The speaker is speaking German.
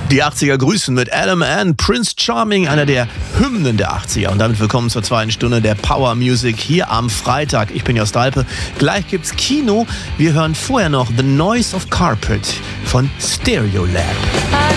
Die 80er grüßen mit Adam Ant, Prince Charming, einer der Hymnen der 80er. Und damit willkommen zur zweiten Stunde der Power Music hier am Freitag. Ich bin Jost Alpe. Gleich gibt's Kino. Wir hören vorher noch The Noise of Carpet von Stereolab.